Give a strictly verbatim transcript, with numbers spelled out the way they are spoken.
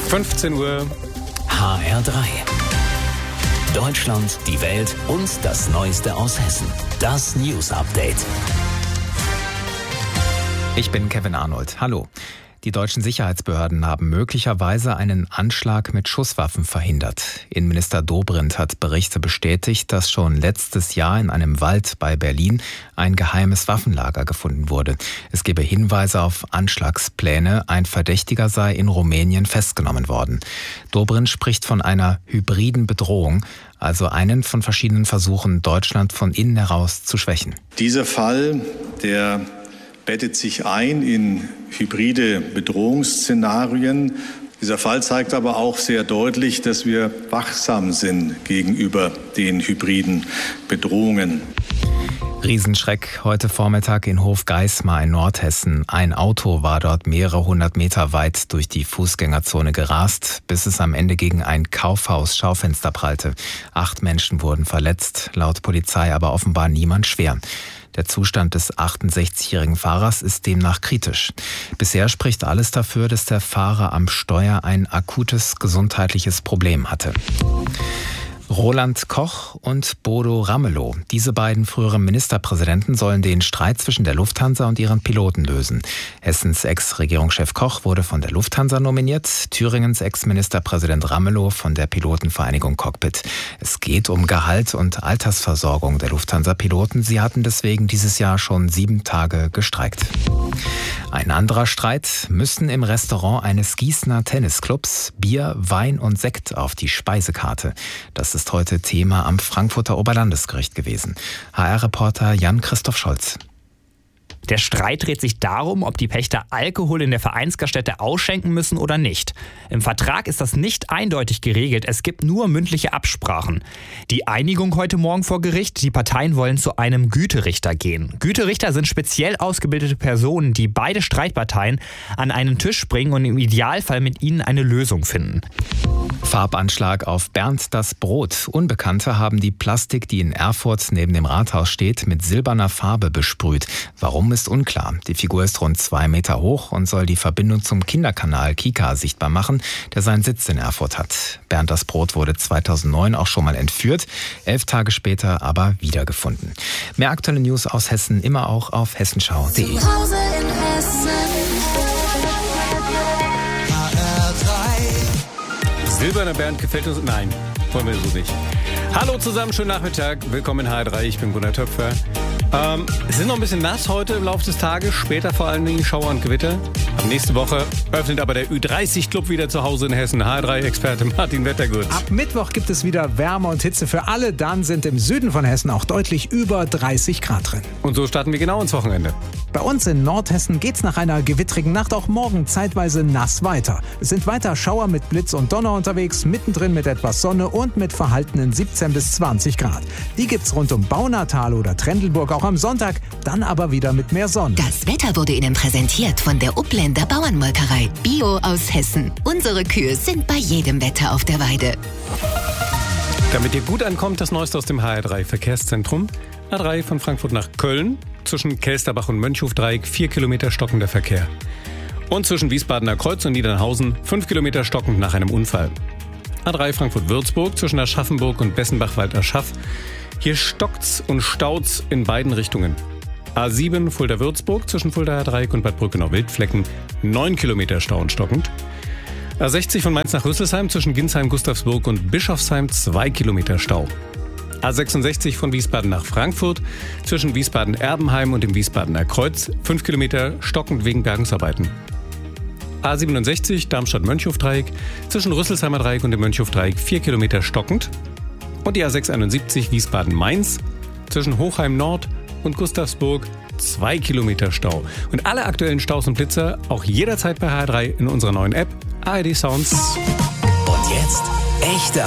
fünfzehn Uhr. H R drei. Deutschland, die Welt und das Neueste aus Hessen. Das News Update. Ich bin Kevin Arnold. Hallo. Die deutschen Sicherheitsbehörden haben möglicherweise einen Anschlag mit Schusswaffen verhindert. Innenminister Dobrindt hat Berichte bestätigt, dass schon letztes Jahr in einem Wald bei Berlin ein geheimes Waffenlager gefunden wurde. Es gebe Hinweise auf Anschlagspläne. Ein Verdächtiger sei in Rumänien festgenommen worden. Dobrindt spricht von einer hybriden Bedrohung, also einen von verschiedenen Versuchen, Deutschland von innen heraus zu schwächen. Dieser Fall, der bettet sich ein in hybride Bedrohungsszenarien. Dieser Fall zeigt aber auch sehr deutlich, dass wir wachsam sind gegenüber den hybriden Bedrohungen. Riesenschreck heute Vormittag in Hofgeismar in Nordhessen. Ein Auto war dort mehrere hundert Meter weit durch die Fußgängerzone gerast, bis es am Ende gegen ein Kaufhaus-Schaufenster prallte. Acht Menschen wurden verletzt, laut Polizei aber offenbar niemand schwer. Der Zustand des achtundsechzigjährigen Fahrers ist demnach kritisch. Bisher spricht alles dafür, dass der Fahrer am Steuer ein akutes gesundheitliches Problem hatte. Roland Koch und Bodo Ramelow. Diese beiden früheren Ministerpräsidenten sollen den Streit zwischen der Lufthansa und ihren Piloten lösen. Hessens Ex-Regierungschef Koch wurde von der Lufthansa nominiert, Thüringens Ex-Ministerpräsident Ramelow von der Pilotenvereinigung Cockpit. Es geht um Gehalt und Altersversorgung der Lufthansa-Piloten. Sie hatten deswegen dieses Jahr schon sieben Tage gestreikt. Ein anderer Streit: Müssen im Restaurant eines Gießener Tennisclubs Bier, Wein und Sekt auf die Speisekarte? Das ist heute Thema am Frankfurter Oberlandesgericht gewesen. H R-Reporter Jan-Christoph Scholz. Der Streit dreht sich darum, ob die Pächter Alkohol in der Vereinsgaststätte ausschenken müssen oder nicht. Im Vertrag ist das nicht eindeutig geregelt, es gibt nur mündliche Absprachen. Die Einigung heute Morgen vor Gericht: Die Parteien wollen zu einem Güterichter gehen. Güterichter sind speziell ausgebildete Personen, die beide Streitparteien an einen Tisch bringen und im Idealfall mit ihnen eine Lösung finden. Farbanschlag auf Bernd das Brot. Unbekannte haben die Plastik, die in Erfurt neben dem Rathaus steht, mit silberner Farbe besprüht. Warum ist unklar. Die Figur ist rund zwei Meter hoch und soll die Verbindung zum Kinderkanal Kika sichtbar machen, der seinen Sitz in Erfurt hat. Bernd das Brot wurde zweitausendneun auch schon mal entführt, elf Tage später aber wiedergefunden. Mehr aktuelle News aus Hessen immer auch auf hessenschau punkt de. Silberner Bernd gefällt uns? Nein, wollen wir so nicht. Hallo zusammen, schönen Nachmittag. Willkommen in H R drei, ich bin Gunnar Töpfer. Ähm, es ist noch ein bisschen nass heute im Laufe des Tages, später vor allen Dingen Schauer und Gewitter. Ab nächste Woche öffnet aber der Ü dreißig Club wieder zu Hause in Hessen. H R drei-Experte Martin Wettergut. Ab Mittwoch gibt es wieder Wärme und Hitze für alle. Dann sind im Süden von Hessen auch deutlich über dreißig Grad drin. Und so starten wir genau ins Wochenende. Bei uns in Nordhessen geht's nach einer gewittrigen Nacht auch morgen zeitweise nass weiter. Es sind weiter Schauer mit Blitz und Donner unterwegs, mittendrin mit etwas Sonne und mit verhaltenen siebzehn bis zwanzig Grad. Die gibt's rund um Baunatal oder Trendelburg auch am Sonntag, dann aber wieder mit mehr Sonne. Das Wetter wurde Ihnen präsentiert von der Upländer Bauernmolkerei. Bio aus Hessen. Unsere Kühe sind bei jedem Wetter auf der Weide. Damit ihr gut ankommt, das Neueste aus dem H R drei Verkehrszentrum. A drei von Frankfurt nach Köln. Zwischen Kelsterbach und Mönchhofdreieck vier Kilometer stockender Verkehr. Und zwischen Wiesbadener Kreuz und Niedernhausen fünf Kilometer stockend nach einem Unfall. A drei Frankfurt-Würzburg zwischen Aschaffenburg und Bessenbach-Walderschaff. Hier stockt's und staut's in beiden Richtungen. A sieben Fulda-Würzburg zwischen Fuldaer Dreieck und Bad Brückenau-Wildflecken neun Kilometer Stau und stockend. A sechzig von Mainz nach Rüsselsheim zwischen Ginsheim, Gustavsburg und Bischofsheim zwei Kilometer Stau. A sechsundsechzig von Wiesbaden nach Frankfurt zwischen Wiesbaden-Erbenheim und dem Wiesbadener Kreuz fünf Kilometer stockend wegen Bergungsarbeiten. A siebenundsechzig Darmstadt-Mönchhofdreieck zwischen Rüsselsheimer Dreieck und dem Mönchhofdreieck vier Kilometer stockend. Und die A sechshunderteinundsiebzig Wiesbaden-Mainz zwischen Hochheim Nord und Gustavsburg zwei Kilometer Stau. Und alle aktuellen Staus und Blitzer auch jederzeit bei H R drei in unserer neuen App A R D Sounds. Und jetzt echte